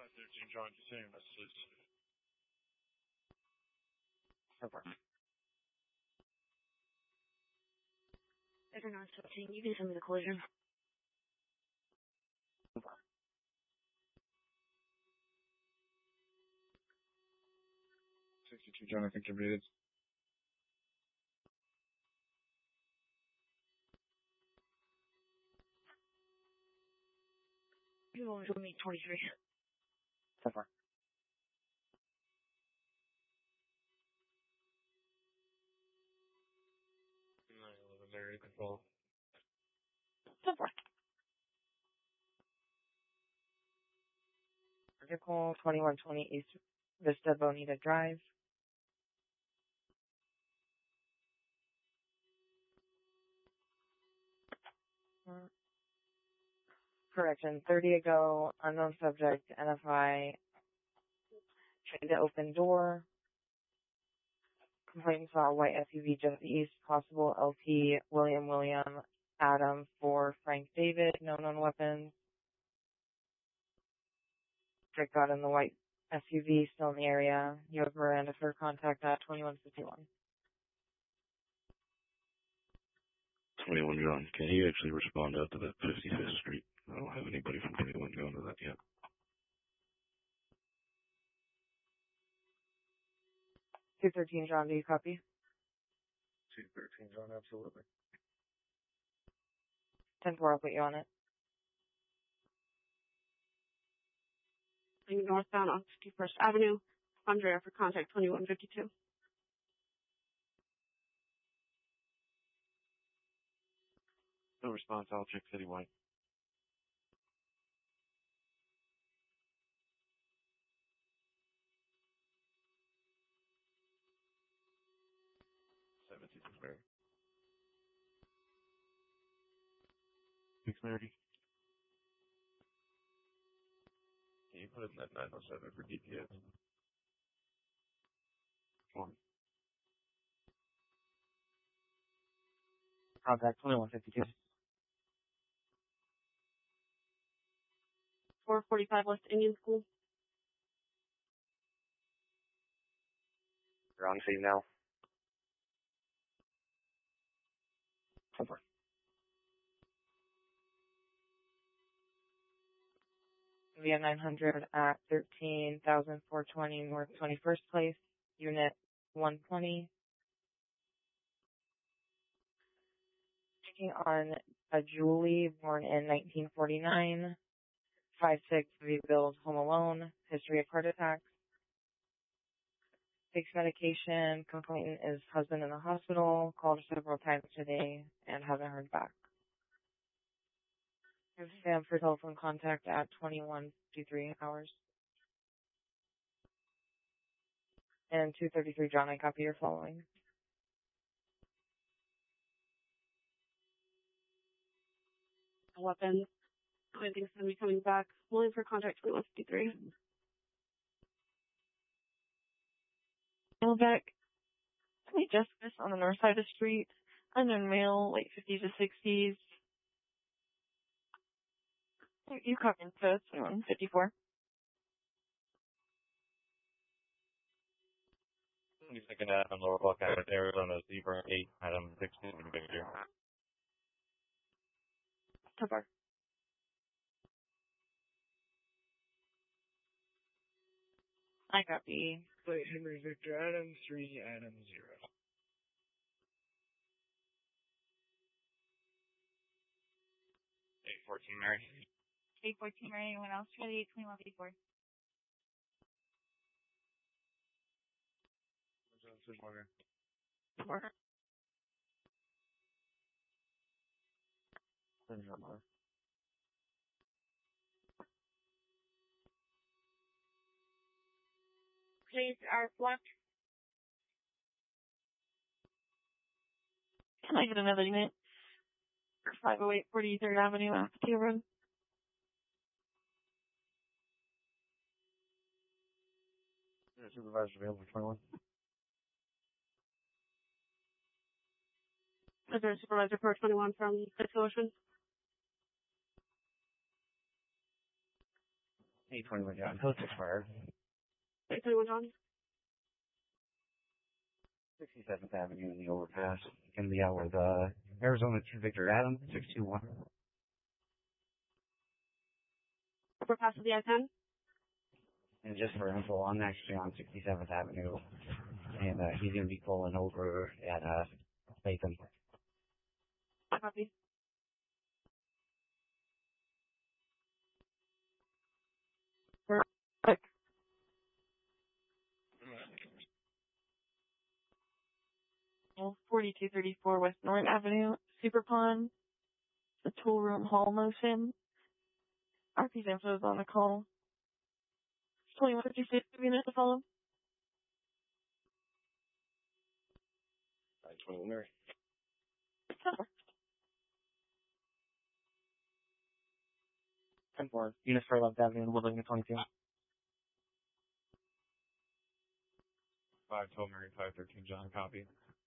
513 John, continuing messages. Over. Better not 17, you can send me the collision. Over. John, I think you're muted. You want to meet 23. So far. Area control. So far. Vehicle 2120 East Vista Bonita Drive. Correction, 30 ago, unknown subject, NFI, tried to open door. Complainant saw a white SUV just east, possible LP, William, Adam for Frank David, no known weapons. Dick got in the white SUV, still in the area. You have Miranda for contact at 2151. 21 John, can he actually respond out to that 55th Street? I don't have anybody from 21 going to that yet. 213 John, do you copy? 213 John, absolutely. 10-4, I'll put you on it. Northbound on 51st Avenue. Andrea for contact 2152. No response, I'll check citywide. Clarity. 630. Can you put it in that 907 for DPS? One. Contact 2152. 445 West Indian School. You're on scene now. Over. Via 900 at 13,420 North 21st Place, Unit 120. Taking on a Julie born in 1949, 5'6", rebuild, home alone, history of heart attacks. Takes medication, complainant is husband in the hospital, called several times today and hasn't heard back. Give Sam for telephone contact at 21:53 hours. And 233 John, I copy your following. Weapons. I think it's going to be coming back. Willing for contact 2153. Back. St. Jessica's on the north side of the street. Unknown male, late 50s to 60s. You covered code 2154. Second Adam, Lower Block, Arizona, Zebra 8, Adam 16, Victor. Cover. I copy. Plate Henry Victor Adam 3, Adam 0. 814 Mary. 814 Mary, anyone else? 282154. More. Please are blocked. Can I get another unit? 508 43rd Avenue, Apathy Road. Supervisor available 21. Is there a supervisor for 21 from the Ocean? 821 John, post expired. 821 John. 67th Avenue in the overpass. Gonna be out with Arizona Victor Adams, 621. Overpass of the I-10. And just for info, I'm actually on 67th Avenue, and he's gonna be pulling over at Latham. Copy. Perfect. Well, 4234 West Norton Avenue, Super Pond, the tool room hall motion. RP's info is on the call. 2156 units to follow. 21 Mary. 10-4, units for 11th Avenue, Woodland 22. 512 Mary, 513 John, copy.